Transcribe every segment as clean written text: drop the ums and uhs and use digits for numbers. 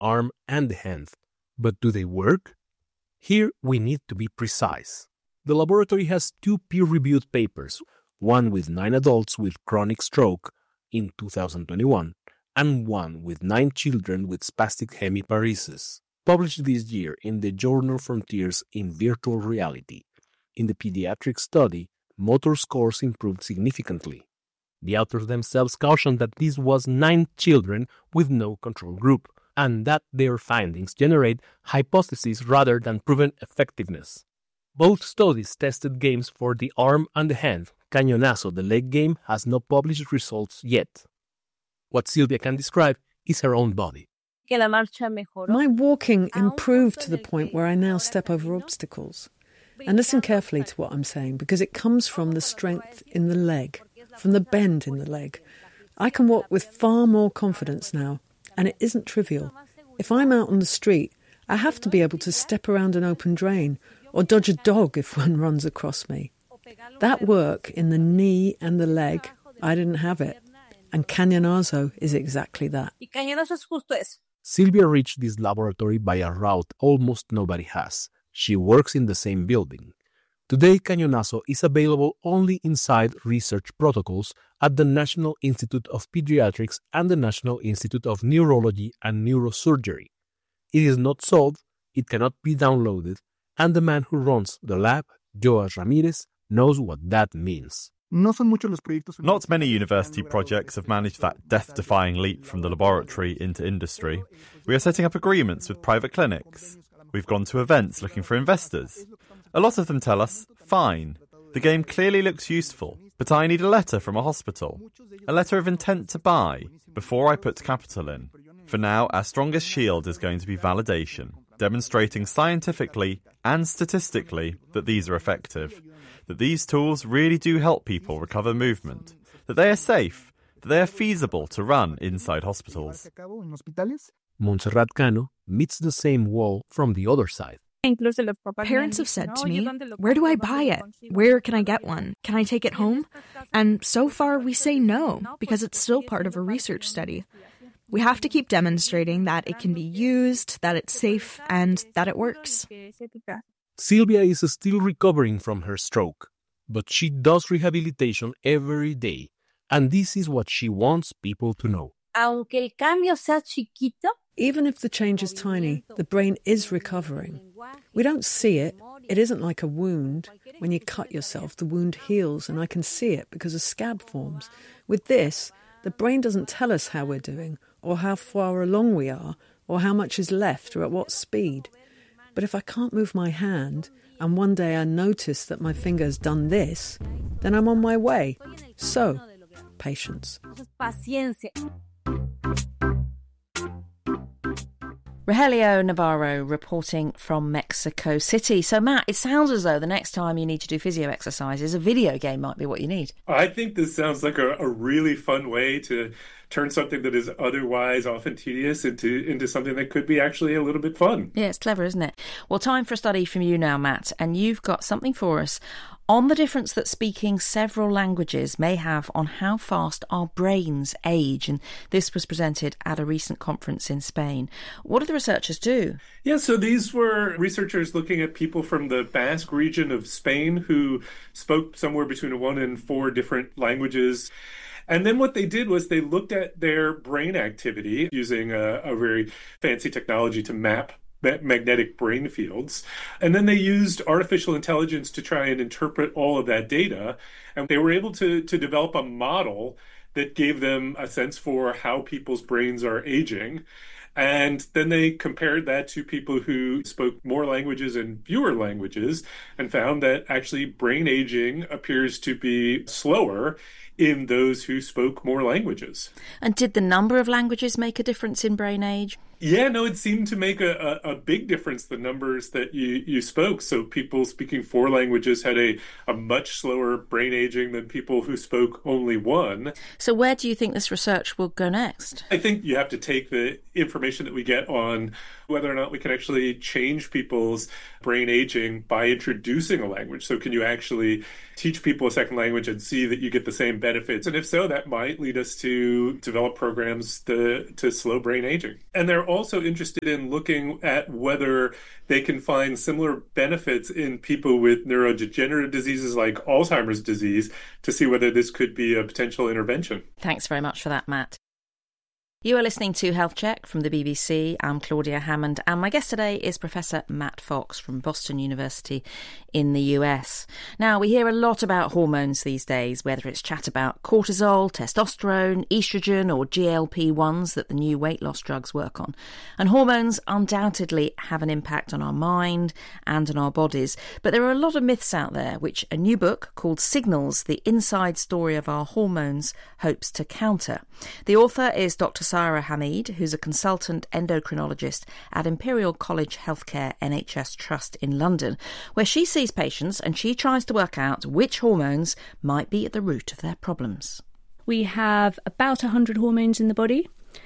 arm and the hand. But do they work? Here we need to be precise. The laboratory has 2 peer-reviewed papers, one with 9 adults with chronic stroke in 2021 and one with 9 children with spastic hemiparesis, published this year in the journal Frontiers in Virtual Reality. In the pediatric study, motor scores improved significantly. The authors themselves cautioned that this was 9 children with no control group, and that their findings generate hypotheses rather than proven effectiveness. Both studies tested games for the arm and the hand. Cañonazo, the leg game, has no published results yet. What Silvia can describe is her own body. My walking improved to the point where I now step over obstacles. And listen carefully to what I'm saying, because it comes from the strength in the leg, from the bend in the leg. I can walk with far more confidence now, and it isn't trivial. If I'm out on the street, I have to be able to step around an open drain or dodge a dog if one runs across me. That work in the knee and the leg, I didn't have it. And Cañonazo is exactly that. Silvia reached this laboratory by a route almost nobody has. She works in the same building. Today, Cañonazo is available only inside research protocols at the National Institute of Pediatrics and the National Institute of Neurology and Neurosurgery. It is not sold, it cannot be downloaded, and the man who runs the lab, Joas Ramirez, knows what that means. Not many university projects have managed that death-defying leap from the laboratory into industry. We are setting up agreements with private clinics. We've gone to events looking for investors. A lot of them tell us, fine, the game clearly looks useful, but I need a letter from a hospital, a letter of intent to buy, before I put capital in. For now, our strongest shield is going to be validation, demonstrating scientifically and statistically that these are effective, that these tools really do help people recover movement, that they are safe, that they are feasible to run inside hospitals. Montserrat Cano meets the same wall from the other side. Parents have said to me, where do I buy it? Where can I get one? Can I take it home? And so far we say no, because it's still part of a research study. We have to keep demonstrating that it can be used, that it's safe, and that it works. Silvia is still recovering from her stroke, but she does rehabilitation every day, and this is what she wants people to know. Even if the change is tiny, the brain is recovering. We don't see it. It isn't like a wound. When you cut yourself, the wound heals, and I can see it because a scab forms. With this, the brain doesn't tell us how we're doing, or how far along we are, or how much is left, or at what speed. But if I can't move my hand, and one day I notice that my finger has done this, then I'm on my way. So, patience. Rogelio Navarro reporting from Mexico City. So, Matt, it sounds as though the next time you need to do physio exercises, a video game might be what you need. I think this sounds like a really fun way to turn something that is otherwise often tedious into something that could be actually a little bit fun. Yeah, it's clever, isn't it? Well, time for a study from you now, Matt, and you've got something for us on the difference that speaking several languages may have on how fast our brains age. And this was presented at a recent conference in Spain. What did the researchers do? Yeah, so these were researchers looking at people from the Basque region of Spain who spoke somewhere between 1 and 4 different languages. And then what they did was they looked at their brain activity using a very fancy technology to map magnetic brain fields. And then they used artificial intelligence to try and interpret all of that data. And they were able to develop a model that gave them a sense for how people's brains are aging. And then they compared that to people who spoke more languages and fewer languages and found that actually brain aging appears to be slower in those who spoke more languages. And did the number of languages make a difference in brain age? Yeah, no, it seemed to make a big difference, the numbers that you spoke. So people speaking 4 languages had a much slower brain aging than people who spoke only 1. So where do you think this research will go next? I think you have to take the information that we get on whether or not we can actually change people's brain aging by introducing a language. So can you actually teach people a second language and see that you get the same benefits? And if so, that might lead us to develop programs to slow brain aging. And there are also interested in looking at whether they can find similar benefits in people with neurodegenerative diseases like Alzheimer's disease to see whether this could be a potential intervention. Thanks very much for that, Matt. You are listening to Health Check from the BBC. I'm Claudia Hammond, and my guest today is Professor Matt Fox from Boston University in the US. Now, we hear a lot about hormones these days, whether it's chat about cortisol, testosterone, estrogen or GLP-1s that the new weight loss drugs work on. And hormones undoubtedly have an impact on our mind and on our bodies. But there are a lot of myths out there, which a new book called Signals, The Inside Story of Our Hormones, hopes to counter. The author is Dr. Sarah Hamid, who's a consultant endocrinologist at Imperial College Healthcare NHS Trust in London, where she sees patients and she tries to work out which hormones might be at the root of their problems. We have about 100 hormones in the body.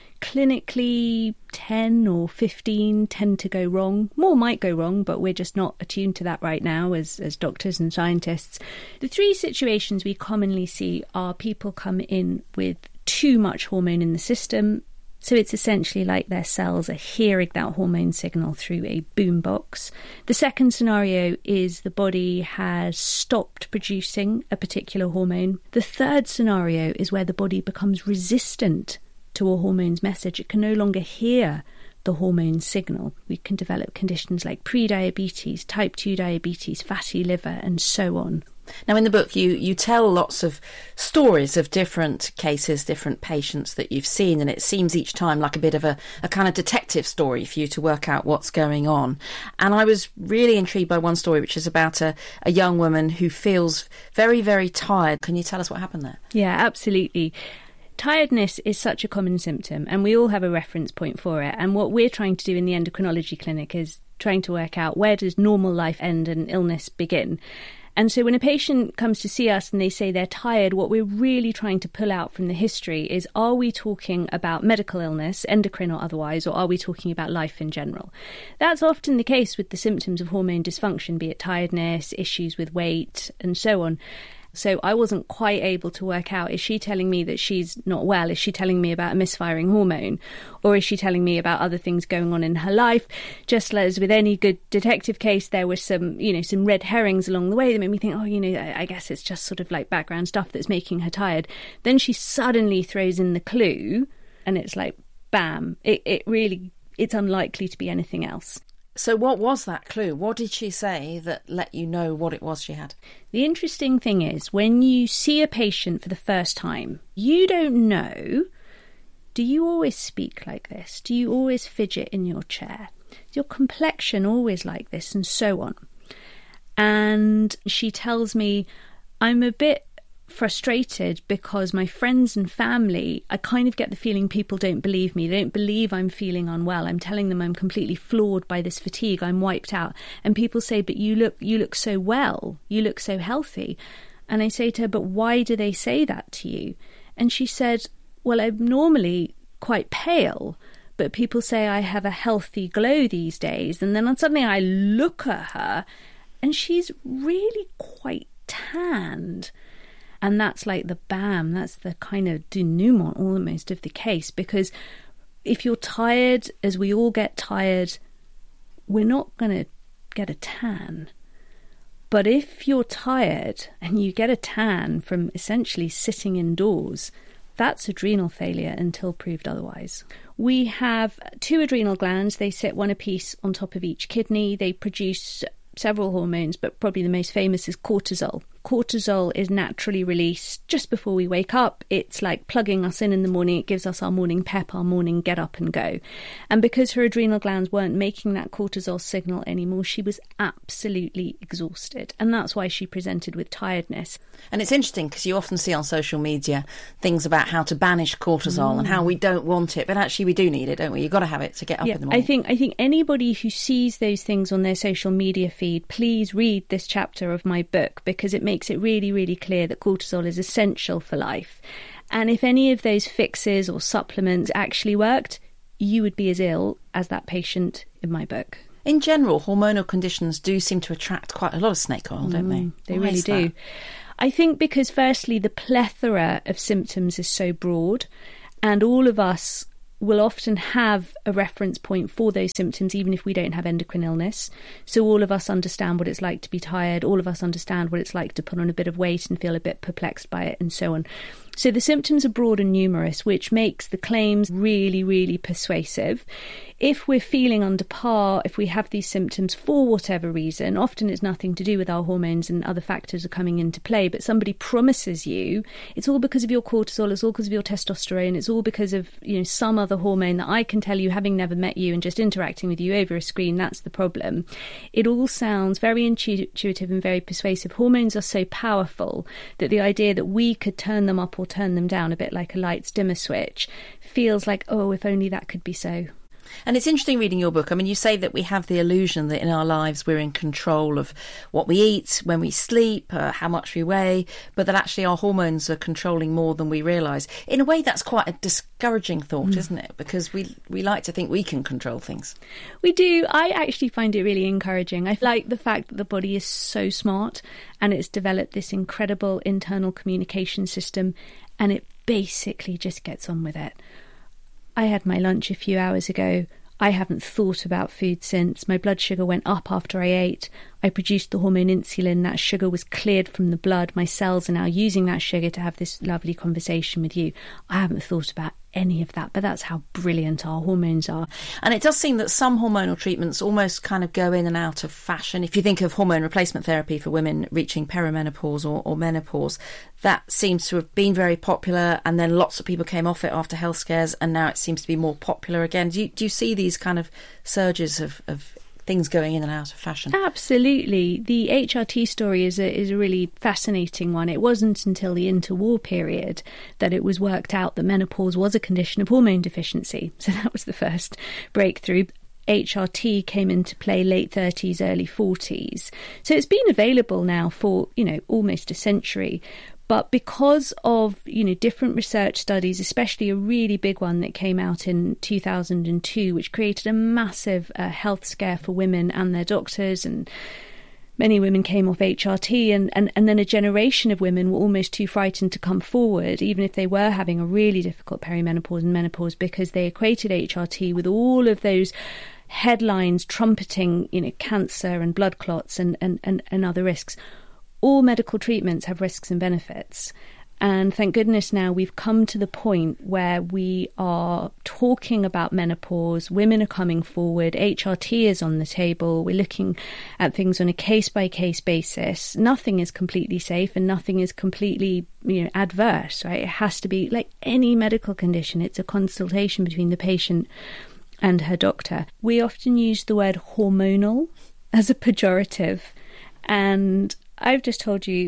Clinically, 10 or 15 tend to go wrong. More might go wrong, but we're just not attuned to that right now as doctors and scientists. The three situations we commonly see are people come in with too much hormone in the system. So it's essentially like their cells are hearing that hormone signal through a boombox. The second scenario is the body has stopped producing a particular hormone. The third scenario is where the body becomes resistant to a hormone's message. It can no longer hear the hormone signal. We can develop conditions like prediabetes, type 2 diabetes, fatty liver, and so on. Now, in the book, you tell lots of stories of different cases, different patients that you've seen, and it seems each time like a bit of a kind of detective story for you to work out what's going on. And I was really intrigued by one story, which is about a young woman who feels very, very tired. Can you tell us what happened there? Yeah, absolutely. Tiredness is such a common symptom, and we all have a reference point for it. And what we're trying to do in the endocrinology clinic is trying to work out, where does normal life end and illness begin? And so when a patient comes to see us and they say they're tired, what we're really trying to pull out from the history is, are we talking about medical illness, endocrine or otherwise, or are we talking about life in general? That's often the case with the symptoms of hormone dysfunction, be it tiredness, issues with weight, and so on. So I wasn't quite able to work out, is she telling me that she's not well? Is she telling me about a misfiring hormone? Or is she telling me about other things going on in her life? Just as with any good detective case, there were some red herrings along the way that made me think, I guess it's just sort of like background stuff that's making her tired. Then she suddenly throws in the clue and it's like, bam, it's unlikely to be anything else. So what was that clue? What did she say that let you know what it was she had? The interesting thing is, when you see a patient for the first time, you don't know, do you always speak like this? Do you always fidget in your chair? Is your complexion always like this? And so on. And she tells me, I'm a bit frustrated because my friends and family, I kind of get the feeling people don't believe me. They don't believe I'm feeling unwell. I'm telling them I'm completely floored by this fatigue. I'm wiped out. And people say, but you look so well. You look so healthy. And I say to her, but why do they say that to you? And she said, well, I'm normally quite pale, but people say I have a healthy glow these days. And then suddenly I look at her and she's really quite tanned. And that's like the bam, that's the kind of denouement almost of the case. Because if you're tired, as we all get tired, we're not going to get a tan. But if you're tired and you get a tan from essentially sitting indoors, that's adrenal failure until proved otherwise. We have 2 adrenal glands. They sit one apiece on top of each kidney. They produce several hormones, but probably the most famous is cortisol. Cortisol is naturally released just before we wake up. It's like plugging us in the morning. It gives us our morning pep, our morning get up and go. And because her adrenal glands weren't making that cortisol signal anymore, she was absolutely exhausted. And that's why she presented with tiredness. And it's interesting because you often see on social media things about how to banish cortisol and how we don't want it, but actually we do need it, don't we? You've got to have it to get up in the morning. I think anybody who sees those things on their social media feed, please read this chapter of my book, because it makes it really, really clear that cortisol is essential for life. And if any of those fixes or supplements actually worked, you would be as ill as that patient in my book. In general, hormonal conditions do seem to attract quite a lot of snake oil, don't they? They really do. I think because firstly, the plethora of symptoms is so broad, and all of us will often have a reference point for those symptoms, even if we don't have endocrine illness. So all of us understand what it's like to be tired. All of us understand what it's like to put on a bit of weight and feel a bit perplexed by it, and so on. So the symptoms are broad and numerous, which makes the claims really, really persuasive. If we're feeling under par, if we have these symptoms for whatever reason, often it's nothing to do with our hormones and other factors are coming into play, but somebody promises you it's all because of your cortisol, it's all because of your testosterone, it's all because of, you know, some other hormone that I can tell you, having never met you and just interacting with you over a screen, that's the problem. It all sounds very intuitive and very persuasive. Hormones are so powerful that the idea that we could turn them up or turn them down, a bit like a lights dimmer switch, feels like, oh, if only that could be so. And it's interesting reading your book. I mean, you say that we have the illusion that in our lives we're in control of what we eat, when we sleep, how much we weigh, but that actually our hormones are controlling more than we realise. In a way, that's quite a discouraging thought, isn't it? Because we like to think we can control things. We do. I actually find it really encouraging. I like the fact that the body is so smart and it's developed this incredible internal communication system, and it basically just gets on with it. I had my lunch a few hours ago. I haven't thought about food since. My blood sugar went up after I ate. I produced the hormone insulin. That sugar was cleared from the blood. My cells are now using that sugar to have this lovely conversation with you. I haven't thought about any of that, but that's how brilliant our hormones are. And it does seem that some hormonal treatments almost kind of go in and out of fashion. If you think of hormone replacement therapy for women reaching perimenopause or menopause, that seems to have been very popular, and then lots of people came off it after health scares, and now it seems to be more popular again. Do you see these kind of surges of things going in and out of fashion? Absolutely. The HRT story is a really fascinating one. It wasn't until the interwar period that it was worked out that menopause was a condition of hormone deficiency. So that was the first breakthrough. HRT came into play late 30s, early 40s. So it's been available now for, almost a century. But because of, different research studies, especially a really big one that came out in 2002, which created a massive health scare for women and their doctors, and many women came off HRT, and then a generation of women were almost too frightened to come forward, even if they were having a really difficult perimenopause and menopause, because they equated HRT with all of those headlines trumpeting, cancer and blood clots and other risks. All medical treatments have risks and benefits. And thank goodness now we've come to the point where we are talking about menopause. Women are coming forward. HRT is on the table. We're looking at things on a case-by-case basis. Nothing is completely safe and nothing is completely, adverse, right? It has to be like any medical condition. It's a consultation between the patient and her doctor. We often use the word hormonal as a pejorative, and I've just told you,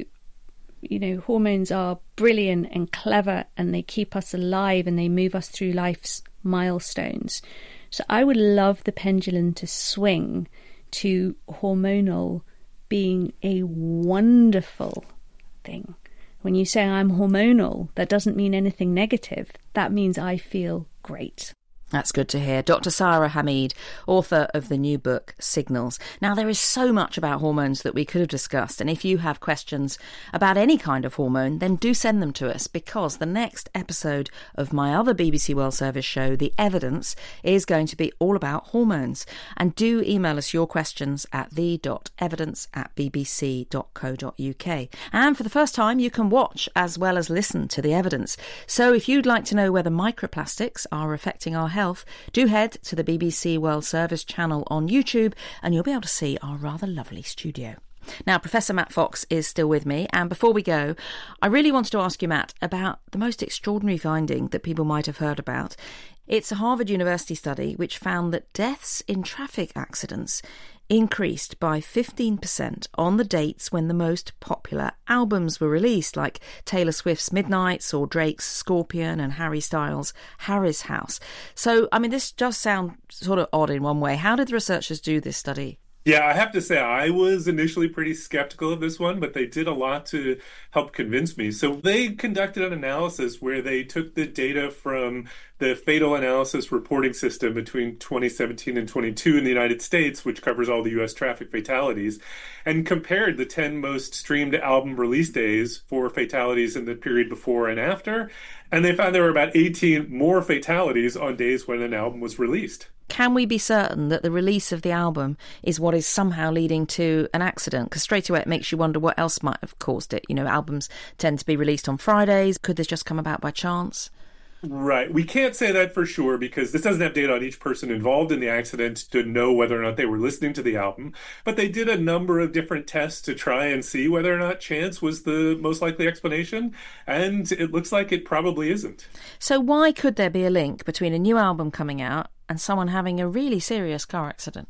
hormones are brilliant and clever, and they keep us alive and they move us through life's milestones. So I would love the pendulum to swing to hormonal being a wonderful thing. When you say I'm hormonal, that doesn't mean anything negative. That means I feel great. That's good to hear. Dr. Sara Hamid, author of the new book, Signals. Now, there is so much about hormones that we could have discussed, and if you have questions about any kind of hormone, then do send them to us, because the next episode of my other BBC World Service show, The Evidence, is going to be all about hormones. And do email us your questions at the.evidence@bbc.co.uk. And for the first time, you can watch as well as listen to The Evidence. So if you'd like to know whether microplastics are affecting our health, do head to the BBC World Service channel on YouTube and you'll be able to see our rather lovely studio. Now, Professor Matt Fox is still with me, and before we go, I really wanted to ask you, Matt, about the most extraordinary finding that people might have heard about. It's a Harvard University study which found that deaths in traffic accidents increased by 15% on the dates when the most popular albums were released, like Taylor Swift's Midnights or Drake's Scorpion and Harry Styles' Harry's House. So, this does sound sort of odd in one way. How did the researchers do this study? Yeah, I have to say, I was initially pretty skeptical of this one, but they did a lot to help convince me. So they conducted an analysis where they took the data from the Fatal Analysis Reporting System between 2017 and 22 in the United States, which covers all the U.S. traffic fatalities, and compared the 10 most streamed album release days for fatalities in the period before and after. And they found there were about 18 more fatalities on days when an album was released. Can we be certain that the release of the album is what is somehow leading to an accident? Because straight away it makes you wonder what else might have caused it. You know, albums tend to be released on Fridays. Could this just come about by chance? Right. We can't say that for sure because this doesn't have data on each person involved in the accident to know whether or not they were listening to the album. But they did a number of different tests to try and see whether or not chance was the most likely explanation. And it looks like it probably isn't. So why could there be a link between a new album coming out and someone having a really serious car accident?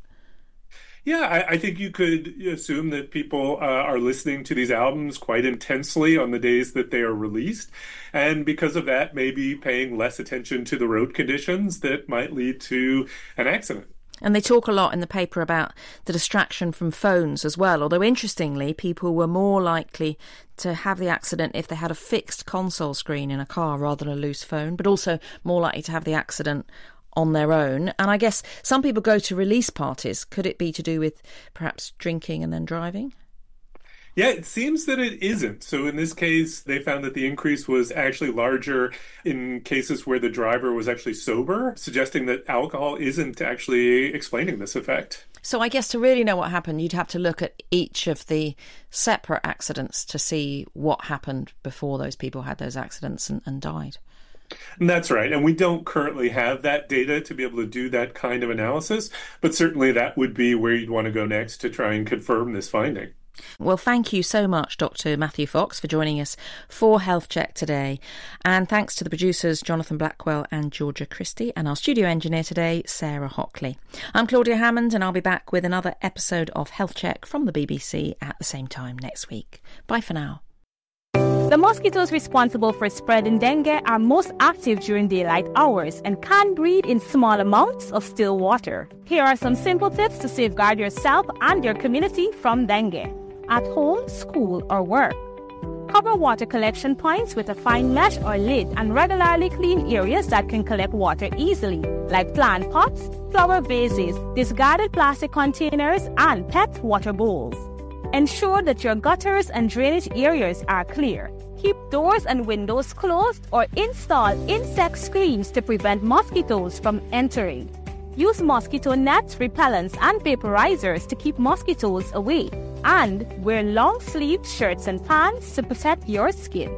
Yeah, I think you could assume that people are listening to these albums quite intensely on the days that they are released. And because of that, maybe paying less attention to the road conditions that might lead to an accident. And they talk a lot in the paper about the distraction from phones as well, although interestingly, people were more likely to have the accident if they had a fixed console screen in a car rather than a loose phone, but also more likely to have the accident on their own. And I guess some people go to release parties. Could it be to do with perhaps drinking and then driving? Yeah, it seems that it isn't. So in this case, they found that the increase was actually larger in cases where the driver was actually sober, suggesting that alcohol isn't actually explaining this effect. So I guess to really know what happened, you'd have to look at each of the separate accidents to see what happened before those people had those accidents and died. That's right. And we don't currently have that data to be able to do that kind of analysis, but certainly that would be where you'd want to go next to try and confirm this finding. Well, thank you so much, Dr. Matthew Fox, for joining us for Health Check today. And thanks to the producers, Jonathan Blackwell and Georgia Christie, and our studio engineer today, Sarah Hockley. I'm Claudia Hammond, and I'll be back with another episode of Health Check from the BBC at the same time next week. Bye for now. The mosquitoes responsible for spreading dengue are most active during daylight hours and can breed in small amounts of still water. Here are some simple tips to safeguard yourself and your community from dengue. At home, school, or work. Cover water collection points with a fine mesh or lid and regularly clean areas that can collect water easily, like plant pots, flower vases, discarded plastic containers, and pet water bowls. Ensure that your gutters and drainage areas are clear. Keep doors and windows closed or install insect screens to prevent mosquitoes from entering. Use mosquito nets, repellents, and vaporizers to keep mosquitoes away. And wear long-sleeved shirts and pants to protect your skin.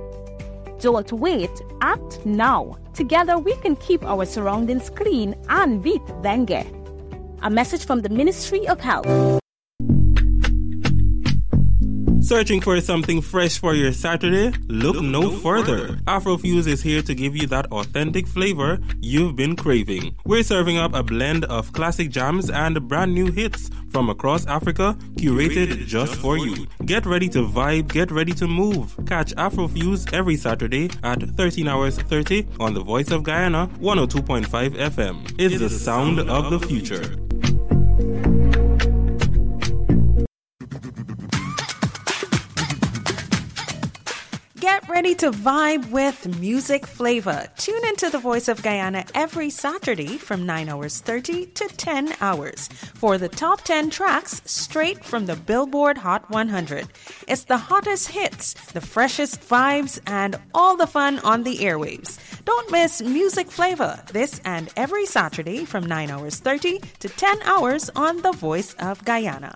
Don't wait, act now. Together we can keep our surroundings clean and beat dengue. A message from the Ministry of Health. Searching for something fresh for your Saturday? Look no further. Afrofuse is here to give you that authentic flavor you've been craving. We're serving up a blend of classic jams and brand new hits from across Africa, curated just for you. Get ready to vibe, get ready to move. Catch Afrofuse every Saturday at 13 hours 30 on the Voice of Guyana, 102.5 FM. It's the sound of the future. Get ready to vibe with music flavor. Tune into the Voice of Guyana every Saturday from 9 hours 30 to 10 hours for the top 10 tracks straight from the Billboard Hot 100. It's the hottest hits, the freshest vibes, and all the fun on the airwaves. Don't miss music flavor this and every Saturday from 9 hours 30 to 10 hours on the Voice of Guyana.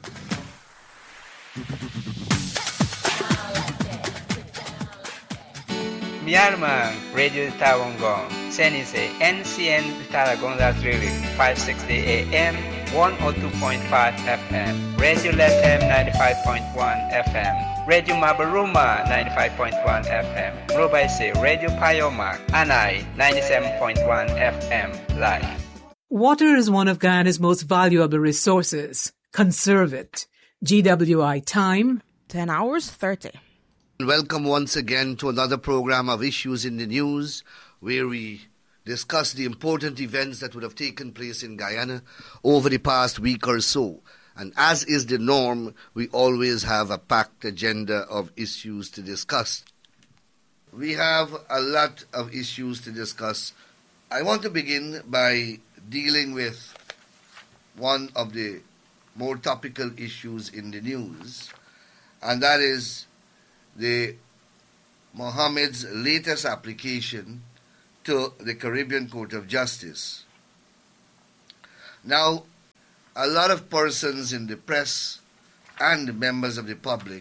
Myanmar, Radio Tawangong, Senise, NCN Taragonga Trili, 560 AM, 102.5 FM, Radio Lethem 95.1 FM, Radio Mabaruma 95.1 FM, Robaise, Radio Payoma, Anai 97.1 FM, live. Water is one of Guyana's most valuable resources. Conserve it. GWI time, 10 hours 30. Welcome once again to another program of Issues in the News, where we discuss the important events that would have taken place in Guyana over the past week or so. And as is the norm, we always have a packed agenda of issues to discuss. We have a lot of issues to discuss. I want to begin by dealing with one of the more topical issues in the news, and that is the Mohammed's latest application to the Caribbean Court of Justice. Now, a lot of persons in the press and members of the public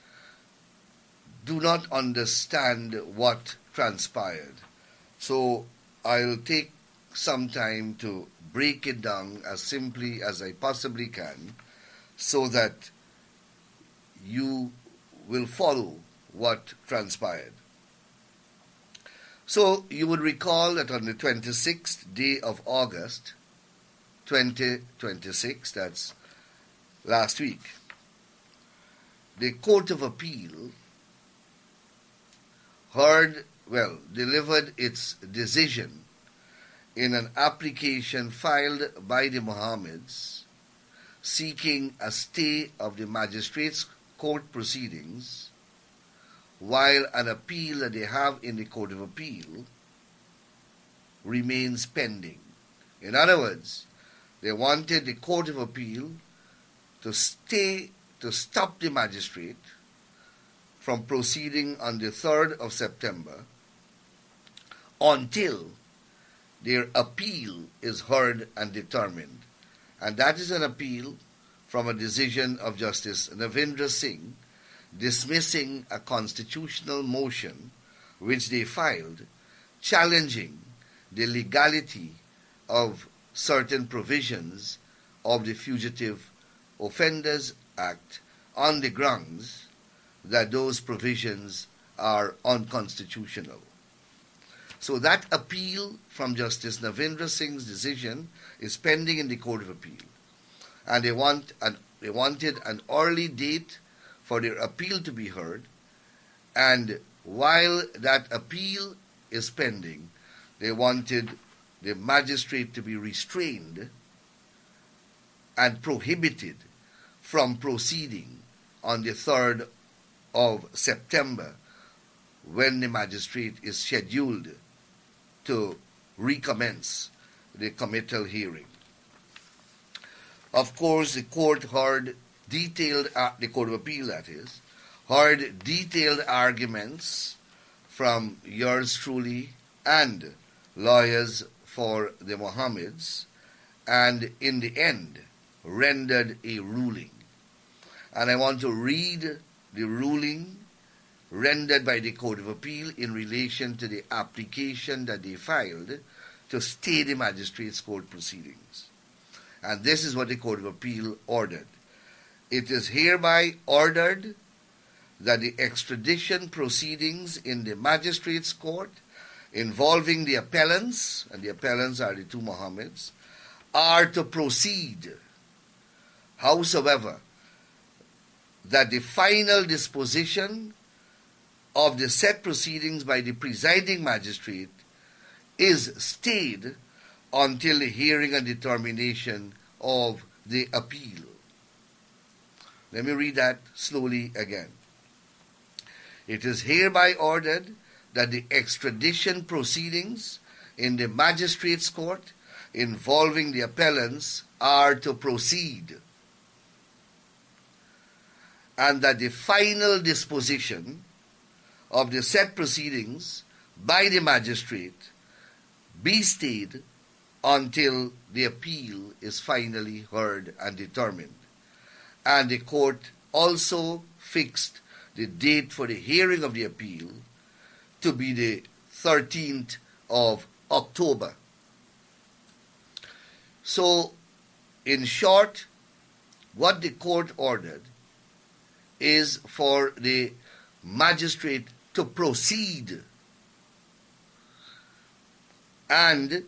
do not understand what transpired. So I'll take some time to break it down as simply as I possibly can so that you will follow what transpired. So you would recall that on the 26th day of August, 2026, that's last week, the Court of Appeal delivered its decision in an application filed by the Mohammeds seeking a stay of the magistrates' court proceedings while an appeal that they have in the Court of Appeal remains pending. In other words, they wanted the Court of Appeal to stop the magistrate from proceeding on the 3rd of September until their appeal is heard and determined. And that is an appeal from a decision of Justice Navindra Singh dismissing a constitutional motion which they filed challenging the legality of certain provisions of the Fugitive Offenders Act on the grounds that those provisions are unconstitutional. So that appeal from Justice Navindra Singh's decision is pending in the Court of Appeal. And they wanted an early date for their appeal to be heard. And while that appeal is pending, they wanted the magistrate to be restrained and prohibited from proceeding on the 3rd of September when the magistrate is scheduled to recommence the committal hearing. Of course, the court heard the Court of Appeal, that is, heard detailed arguments from yours truly and lawyers for the Mohammeds, and in the end rendered a ruling. And I want to read the ruling rendered by the Court of Appeal in relation to the application that they filed to stay the magistrate's court proceedings. And this is what the Court of Appeal ordered. It is hereby ordered that the extradition proceedings in the magistrate's court involving the appellants, and the appellants are the two Mohammeds, are to proceed. Howsoever, that the final disposition of the said proceedings by the presiding magistrate is stayed until the hearing and determination of the appeal. Let me read that slowly again. It is hereby ordered that the extradition proceedings in the magistrate's court involving the appellants are to proceed, and that the final disposition of the said proceedings by the magistrate be stayed until the appeal is finally heard and determined. And the court also fixed the date for the hearing of the appeal to be the 13th of October. So, in short, what the court ordered is for the magistrate to proceed, and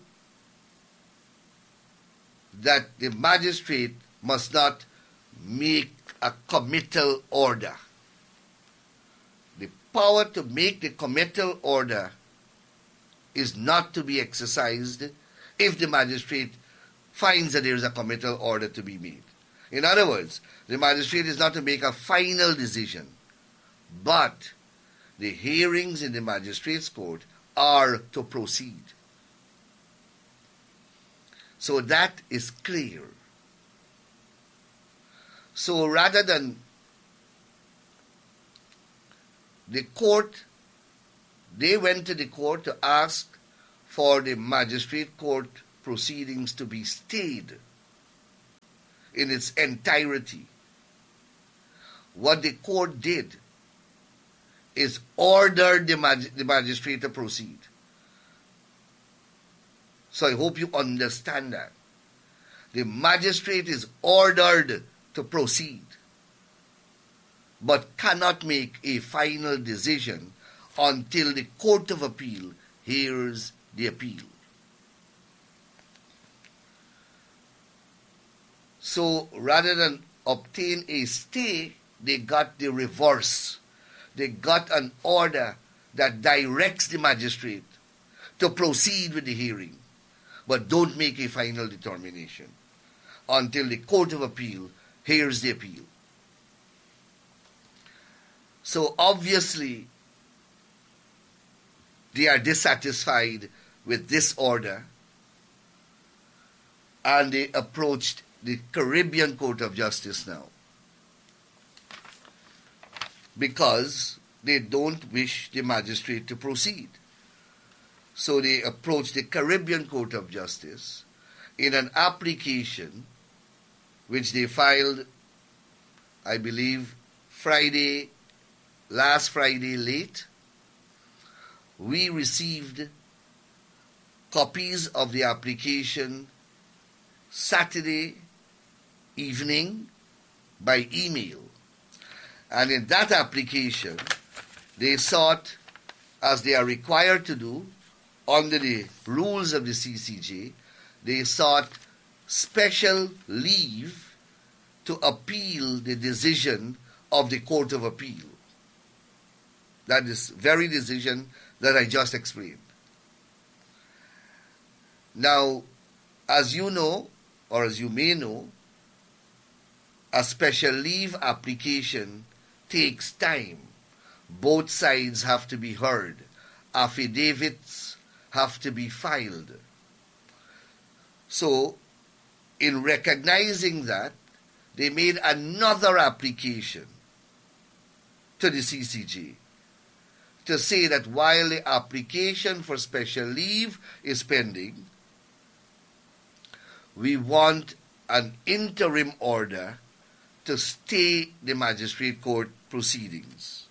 that the magistrate must not make a committal order. The power to make the committal order is not to be exercised if the magistrate finds that there is a committal order to be made. In other words, the magistrate is not to make a final decision, but the hearings in the magistrate's court are to proceed. So that is clear. So rather than the court, they went to the court to ask for the magistrate court proceedings to be stayed in its entirety. What the court did is order the magistrate to proceed. So I hope you understand that. The magistrate is ordered to proceed, but cannot make a final decision until the Court of Appeal hears the appeal. So rather than obtain a stay, they got the reverse. They got an order that directs the magistrate to proceed with the hearing, but don't make a final determination until the Court of Appeal hears the appeal. So obviously, they are dissatisfied with this order, and they approached the Caribbean Court of Justice now, because they don't wish the magistrate to proceed. So they approached the Caribbean Court of Justice in an application which they filed, I believe, last Friday late. We received copies of the application Saturday evening by email. And in that application, they sought, as they are required to do under the rules of the CCJ, they sought special leave to appeal the decision of the Court of Appeal. That is very decision that I just explained. Now, as you know, or as you may know, a special leave application takes time. Both sides have to be heard. Affidavits have to be filed. So, in recognizing that, they made another application to the CCJ to say that while the application for special leave is pending, we want an interim order to stay the magistrate court proceedings.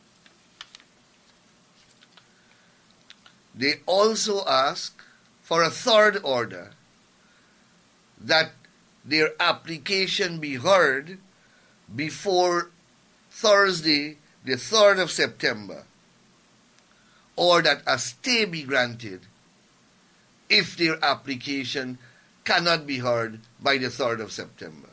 They also ask for a third order, that their application be heard before Thursday, the 3rd of September, or that a stay be granted if their application cannot be heard by the 3rd of September.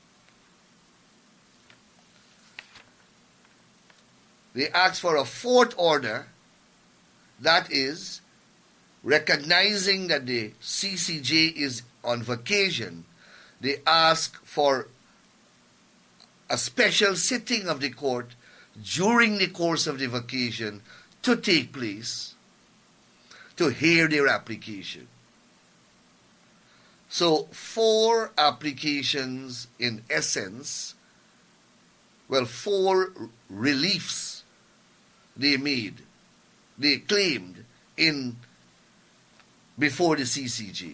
They ask for a fourth order, that is, recognizing that the CCJ is on vacation, they ask for a special sitting of the court during the course of the vacation to take place to hear their application. So 4 applications in essence, 4 reliefs they made, they claimed before the CCJ.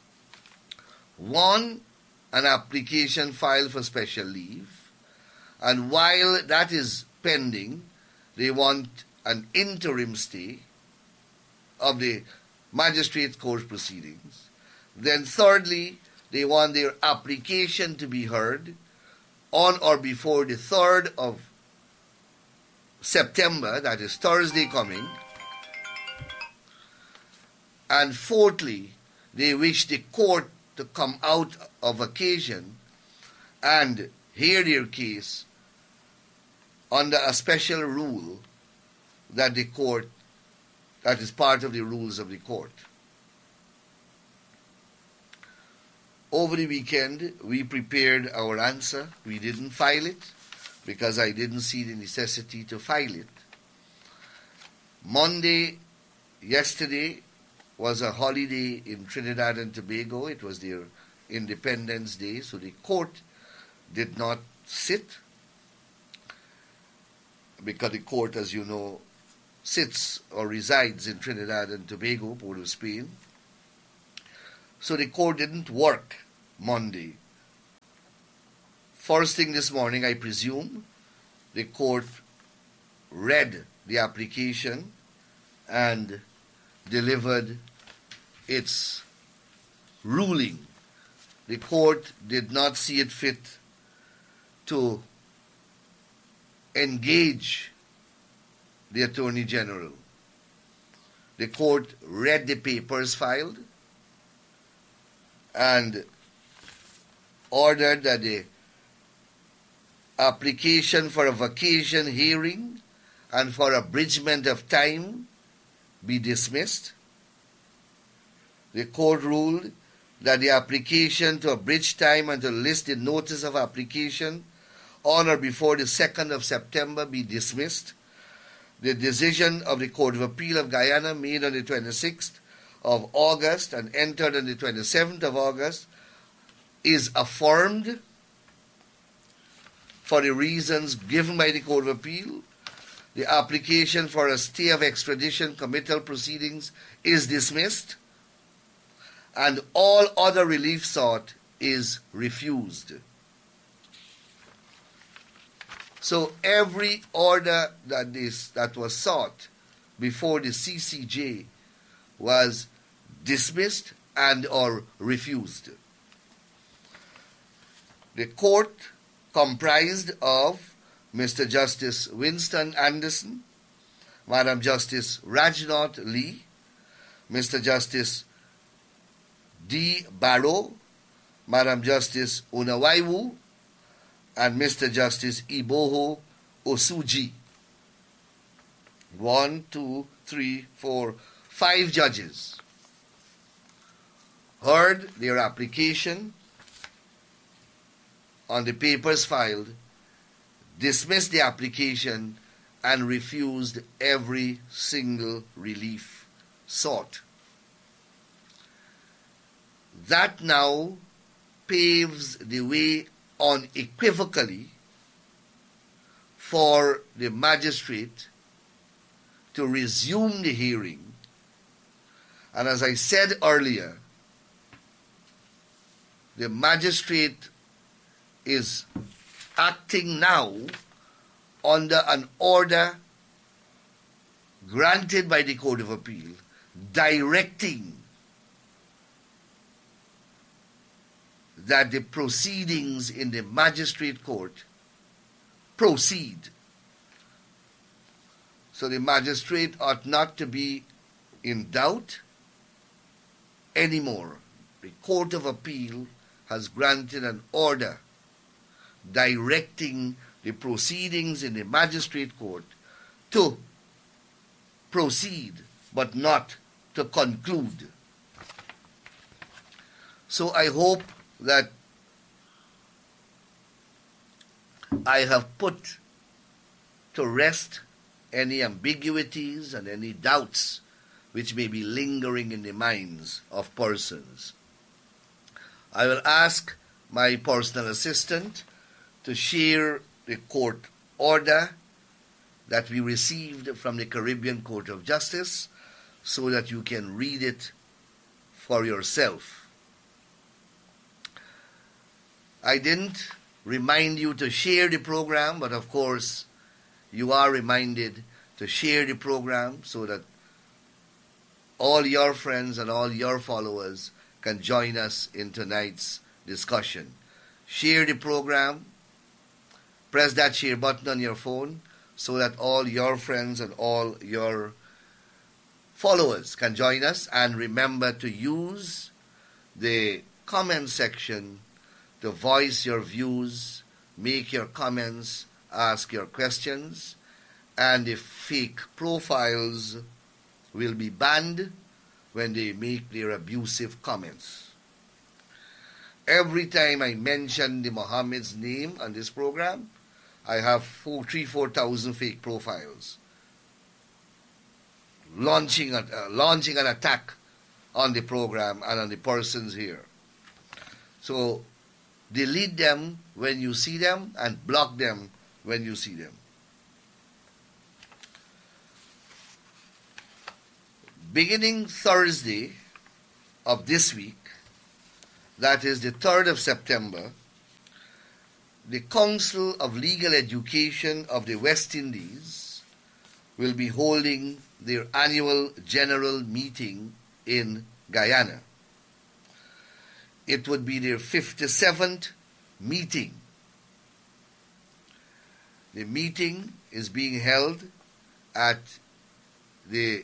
1, an application filed for special leave, and while that is pending, they want an interim stay of the magistrate court proceedings. Then thirdly, they want their application to be heard on or before the 3rd of September, that is Thursday coming. And fourthly, they wish the court to come out of vacation and hear their case under a special rule that the court, that is part of the rules of the court. over the weekend, we prepared our answer. We didn't file it because I didn't see the necessity to file it. Monday, yesterday, was a holiday in Trinidad and Tobago. It was their Independence Day, so the court did not sit because the court, as you know, sits or resides in Trinidad and Tobago, Port of Spain. So the court didn't work Monday. First thing this morning, I presume, the court read the application and delivered its ruling. The court did not see it fit to engage the Attorney General. The court read the papers filed and ordered that the application for a vacation hearing and for abridgment of time be dismissed. The court ruled that the application to abridge time and to list the notice of application on or before the 2nd of September be dismissed. The decision of the Court of Appeal of Guyana, made on the 26th of August and entered on the 27th of August, is affirmed for the reasons given by the Court of Appeal. The application for a stay of extradition committal proceedings is dismissed, and all other relief sought is refused. So every order that was sought before the CCJ was dismissed and or refused. The court comprised of Mr. Justice Winston Anderson, Madam Justice Rajnath Lee, Mr. Justice D. Barrow, Madam Justice Unawaiwu, and Mr. Justice Iboho Osuji. 1, 2, 3, 4, 5 judges heard their application on the papers filed, dismissed the application, and refused every single relief sought. That now paves the way unequivocally for the magistrate to resume the hearing. And as I said earlier, the magistrate is acting now under an order granted by the Court of Appeal directing that the proceedings in the magistrate court proceed. So the magistrate ought not to be in doubt anymore. The Court of Appeal has granted an order directing the proceedings in the magistrate court to proceed, but not to conclude. So I hope that I have put to rest any ambiguities and any doubts which may be lingering in the minds of persons. I will ask my personal assistant to share the court order that we received from the Caribbean Court of Justice so that you can read it for yourself. I didn't remind you to share the program, but of course you are reminded to share the program so that all your friends and all your followers can join us in tonight's discussion. Share the program. Press that share button on your phone so that all your friends and all your followers can join us. And remember to use the comment section to voice your views, make your comments, ask your questions, and the fake profiles will be banned when they make their abusive comments. every time I mention the Mohammed's name on this program, I have 4,000 fake profiles launching an attack on the program and on the persons here. So delete them when you see them and block them when you see them. Beginning Thursday of this week, that is the 3rd of September, the Council of Legal Education of the West Indies will be holding their annual general meeting in Guyana. It would be their 57th meeting. The meeting is being held at the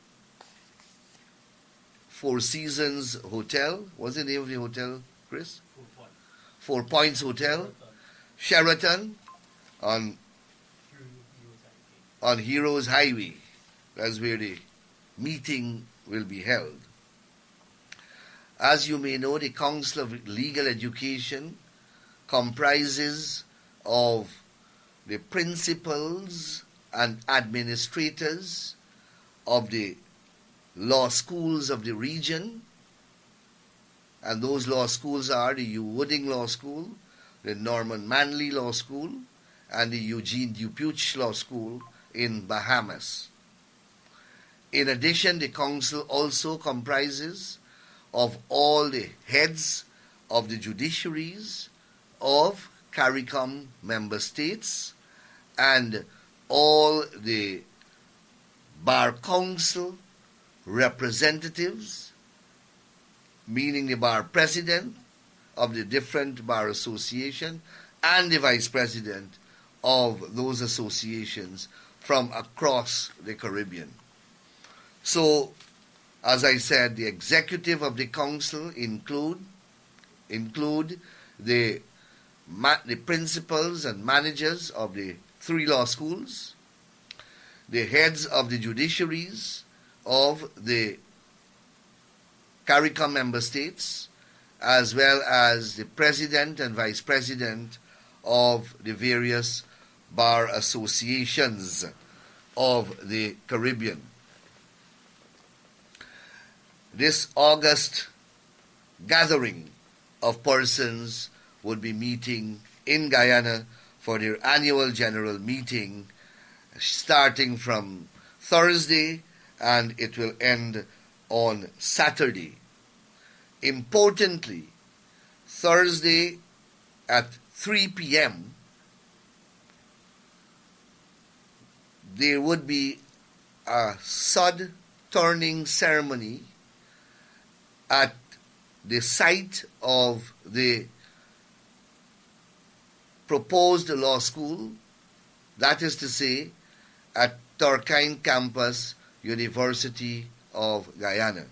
Four Seasons Hotel. What's the name of the hotel, Chris? 4 Points Hotel. Sheraton on Heroes Highway. That's where the meeting will be held. As you may know, the Council of Legal Education comprises of the principals and administrators of the law schools of the region, and those law schools are the Hugh Wooding Law School, the Norman Manley Law School, and the Eugene Dupuch Law School in Bahamas. In addition, the council also comprises of all the heads of the judiciaries of CARICOM member states and all the Bar Council representatives, meaning the bar president of the different bar association and the vice president of those associations from across the Caribbean. So, as I said, the executive of the council include the principals and managers of the 3 law schools, the heads of the judiciaries of the CARICOM member states, as well as the president and vice president of the various bar associations of the Caribbean. This August gathering of persons would be meeting in Guyana for their annual general meeting, starting from Thursday, and it will end on Saturday. Importantly, Thursday at 3 p.m., there would be a sod turning ceremony at the site of the proposed law school, that is to say, at Turkine Campus, University of Guyana,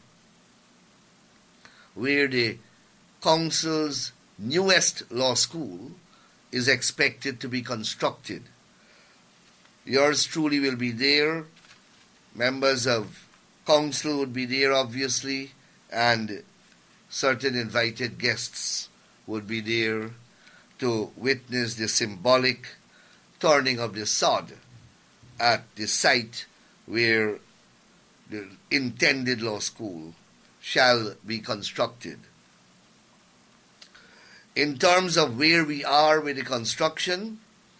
where the council's newest law school is expected to be constructed. Yours truly will be there. Members of council would be there, obviously, and certain invited guests would be there to witness the symbolic turning of the sod at the site where the intended law school shall be constructed. In terms of where we are with the construction,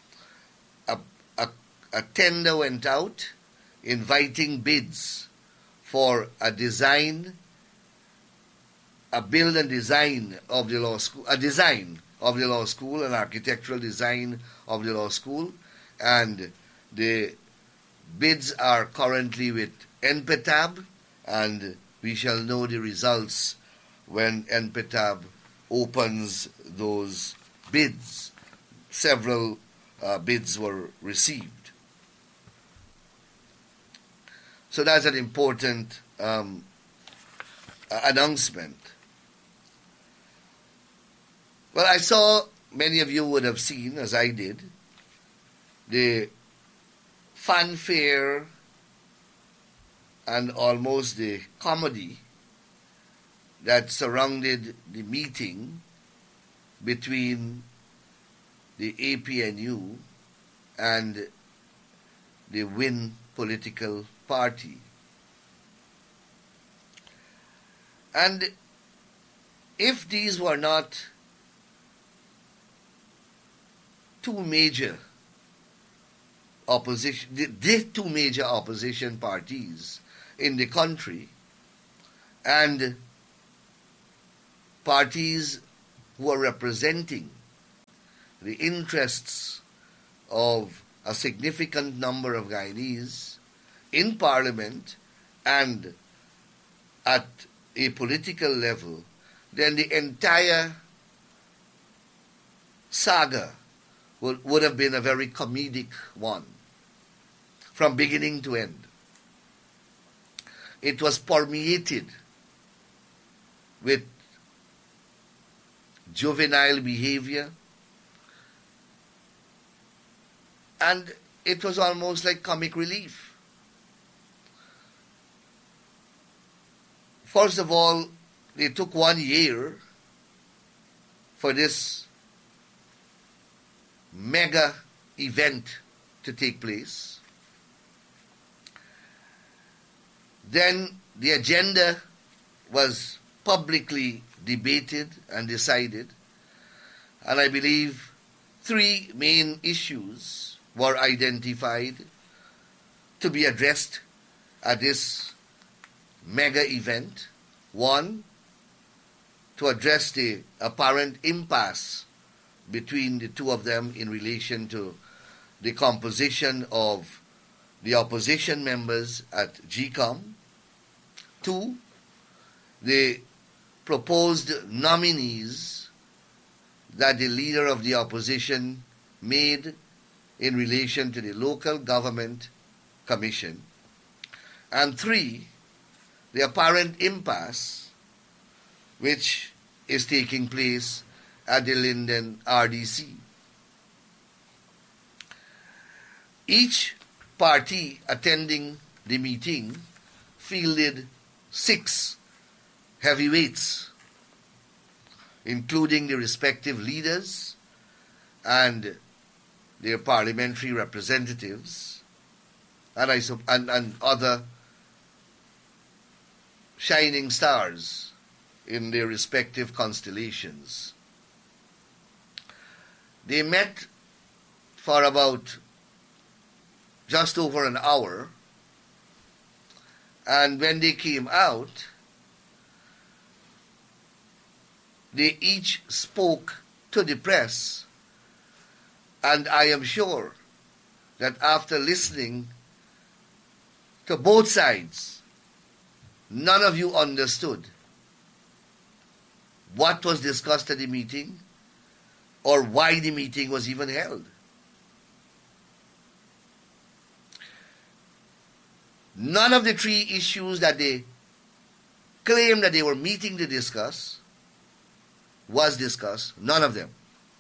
a tender went out inviting bids for a build and design of the law school, an architectural design of the law school, and the bids are currently with NPTAB, and we shall know the results when NPTAB opens those bids. Several bids were received. So that's an important announcement. Well, I saw, many of you would have seen, as I did, the fanfare and almost the comedy that surrounded the meeting between the APNU and the WIN political party. And if these were not two major opposition, the two major opposition parties in the country, and parties who are representing the interests of a significant number of Guyanese in Parliament and at a political level, then the entire saga would have been a very comedic one, from beginning to end. It was permeated with juvenile behavior, and it was almost like comic relief. First of all, they took 1 year for this mega event to take place. Then the agenda was publicly debated and decided, and I believe 3 main issues were identified to be addressed at this mega event. 1, to address the apparent impasse between the two of them in relation to the composition of the opposition members at GCOM. 2, the proposed nominees that the leader of the opposition made in relation to the Local Government Commission. And 3, the apparent impasse which is taking place at the Linden RDC. Each party attending the meeting fielded 6 heavyweights, including the respective leaders and their parliamentary representatives and other shining stars in their respective constellations. They met for about just over an hour, and when they came out, they each spoke to the press, and I am sure that after listening to both sides, none of you understood what was discussed at the meeting or why the meeting was even held. None of the 3 issues that they claimed that they were meeting to discuss was discussed, none of them.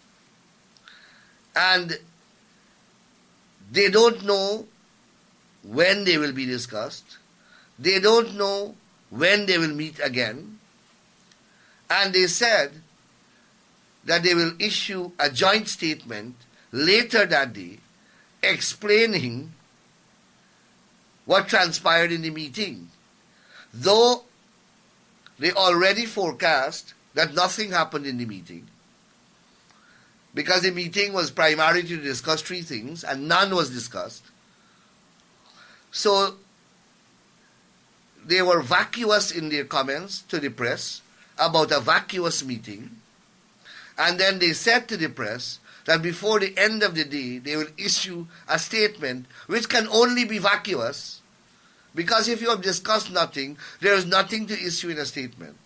And they don't know when they will be discussed. They don't know when they will meet again. And they said that they will issue a joint statement later that day explaining what transpired in the meeting, though they already forecast that nothing happened in the meeting, because the meeting was primarily to discuss 3 things and none was discussed. So they were vacuous in their comments to the press about a vacuous meeting, and then they said to the press that before the end of the day they will issue a statement which can only be vacuous, because if you have discussed nothing, there is nothing to issue in a statement.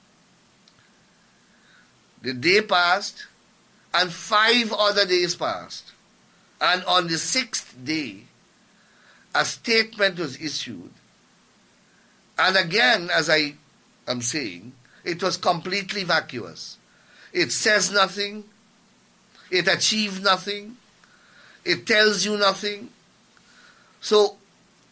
The day passed, and 5 other days passed, and on the 6th day, a statement was issued. And again, as I am saying, it was completely vacuous. It says nothing, it achieves nothing, it tells you nothing. So,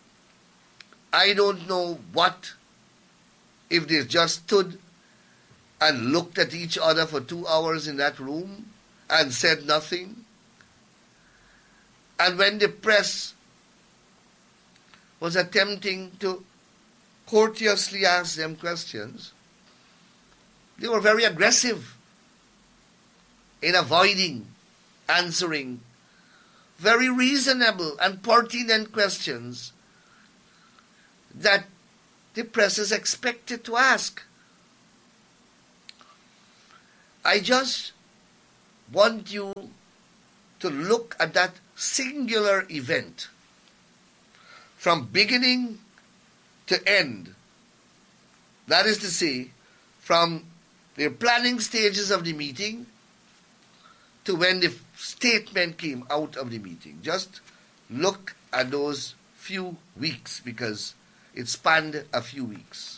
I don't know what, if they just stood and looked at each other for 2 hours in that room and said nothing. And when the press was attempting to courteously ask them questions, they were very aggressive in avoiding answering very reasonable and pertinent questions that the press is expected to ask. I just want you to look at that singular event from beginning to end. That is to say, from the planning stages of the meeting to when the statement came out of the meeting. Just look at those few weeks, because it spanned a few weeks.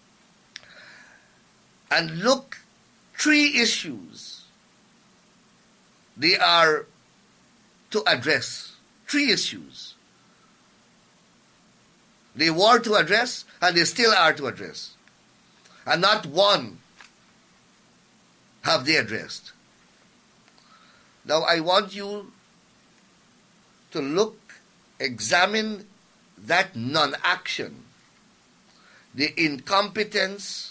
And look, 3 issues they are to address. 3 issues. They were to address and they still are to address. And not one have they addressed. Now I want you to look, examine that non-action, the incompetence,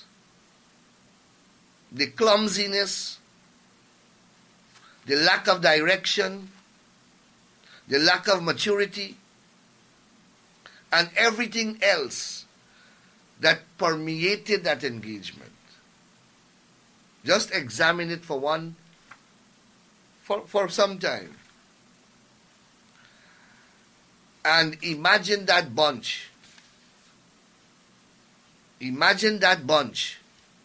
the clumsiness, the lack of direction, the lack of maturity, and everything else that permeated that engagement. Just examine it for some time. And imagine that bunch. Imagine that bunch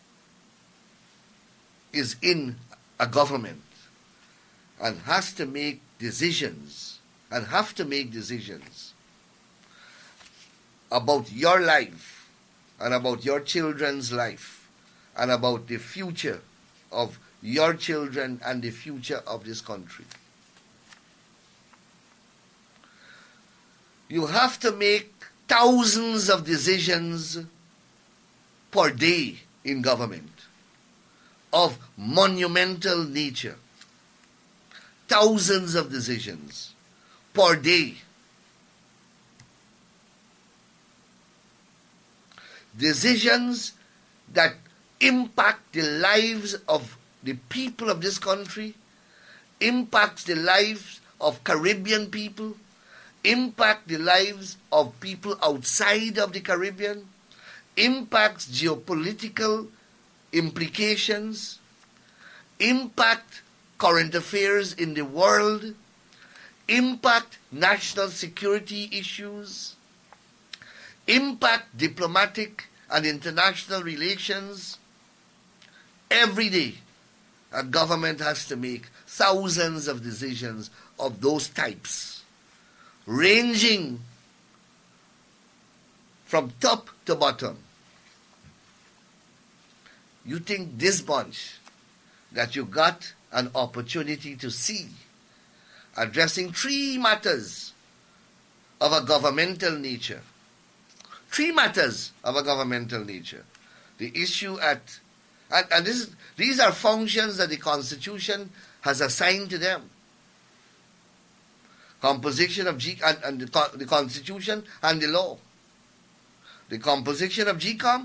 is in a government and has to make decisions about your life and about your children's life and about the future of your children and the future of this country. You have to make thousands of decisions per day in government of monumental nature. Thousands of decisions per day. Decisions that impact the lives of the people of this country, impacts the lives of Caribbean people, impact the lives of people outside of the Caribbean, impacts geopolitical implications, impact current affairs in the world, impact national security issues, impact diplomatic and international relations. Every day, a government has to make thousands of decisions of those types, ranging from top to bottom. You think this bunch that you got an opportunity to see addressing 3 matters of a governmental nature. 3 matters of a governmental nature. The issue these are functions that the Constitution has assigned to them. Composition of the Constitution and the law. The composition of GCOM,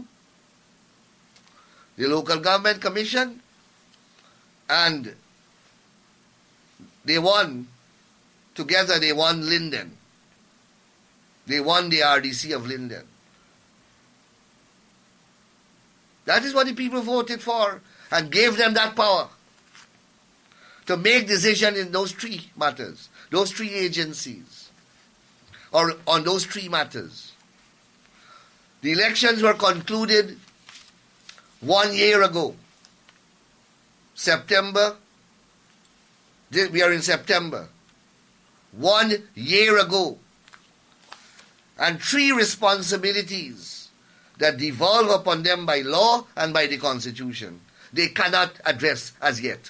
the Local Government Commission, and they won Linden. They won the RDC of Linden. That is what the people voted for and gave them that power to make decisions in those 3 matters, those 3 agencies, or on those 3 matters. The elections were concluded 1 year ago. September. We are in September. 1 year ago. And 3 responsibilities that devolve upon them by law and by the Constitution, they cannot address as yet.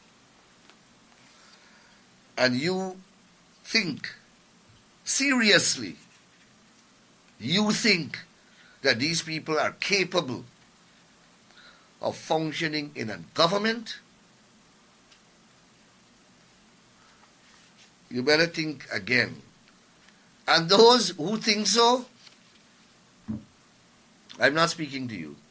And you think, seriously, you think that these people are capable of functioning in a government, you better think again. And those who think so, I'm not speaking to you.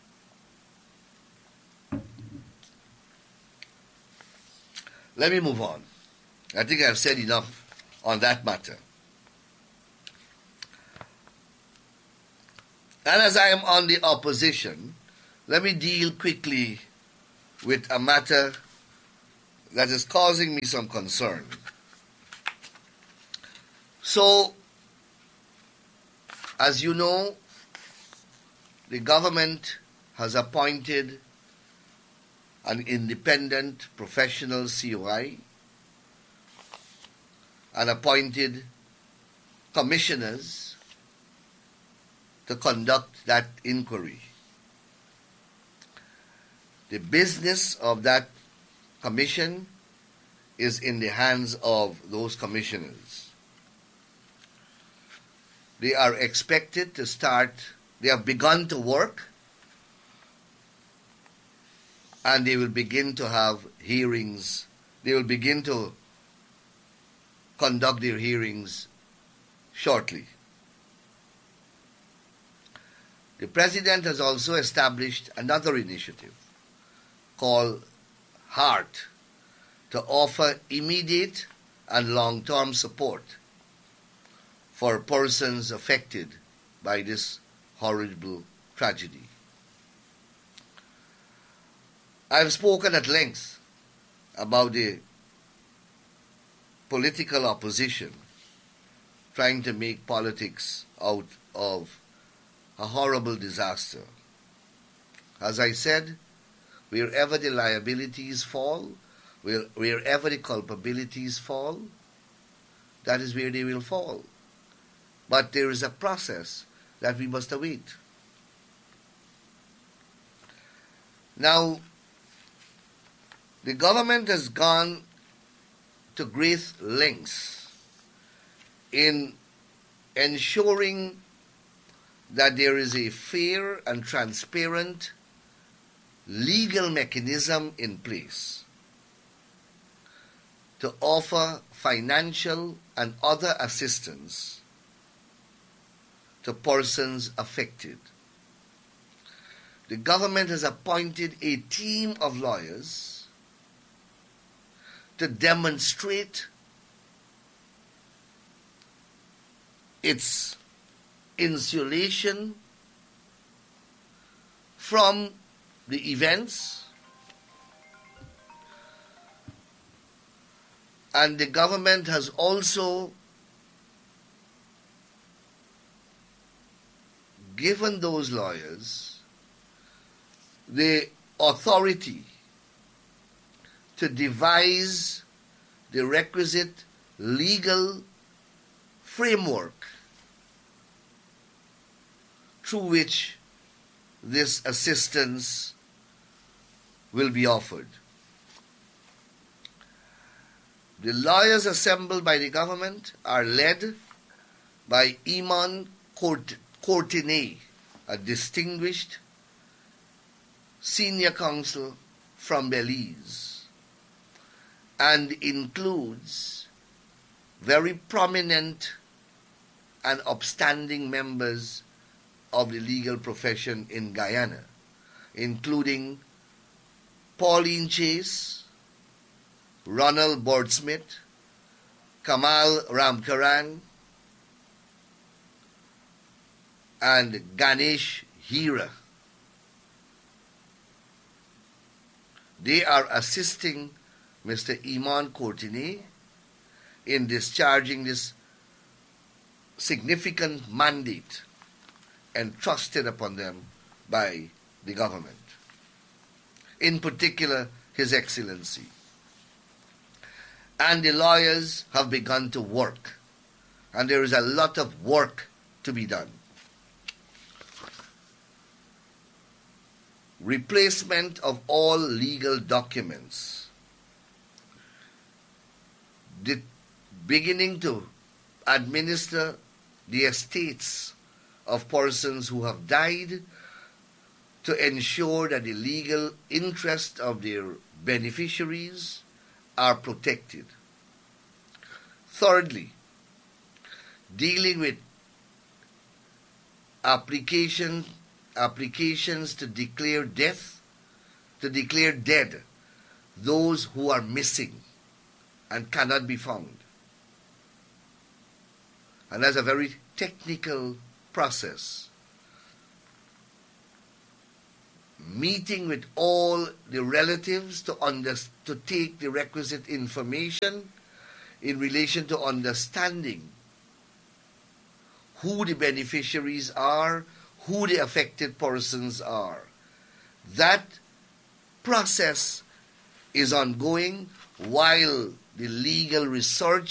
Let me move on. I think I've said enough on that matter. And as I am on the opposition, let me deal quickly with a matter that is causing me some concern. So, as you know, the government has appointed an independent professional COI and appointed commissioners to conduct that inquiry. The business of that commission is in the hands of those commissioners. They are expected to start, they have begun to work, and they will begin to have hearings. They will begin to conduct their hearings shortly. The President has also established another initiative called HEART to offer immediate and long-term support for persons affected by this horrible tragedy. I have spoken at length about the political opposition trying to make politics out of a horrible disaster. As I said, wherever the liabilities fall, wherever the culpabilities fall, that is where they will fall. But there is a process that we must await. Now, the government has gone to great lengths in ensuring that there is a fair and transparent legal mechanism in place to offer financial and other assistance to persons affected. The government has appointed a team of lawyers to demonstrate its insulation from the events, and the government has also given those lawyers the authority to devise the requisite legal framework through which this assistance will be offered. The lawyers assembled by the government are led by Iman Courtenay, a distinguished senior counsel from Belize, and includes very prominent and upstanding members of the legal profession in Guyana, including Pauline Chase, Ronald Bordsmith, Kamal Ramkaran, and Ganesh Hira. They are assisting Mr. Iman Courtenay in discharging this significant mandate entrusted upon them by the government, in particular His Excellency. And the lawyers have begun to work, and there is a lot of work to be done. Replacement of all legal documents, beginning to administer the estates of persons who have died to ensure that the legal interests of their beneficiaries are protected. Thirdly, dealing with applications to declare dead those who are missing and cannot be found. And that's a very technical process. Meeting with all the relatives to take the requisite information in relation to understanding who the beneficiaries are, who the affected persons are. That process is ongoing while the legal research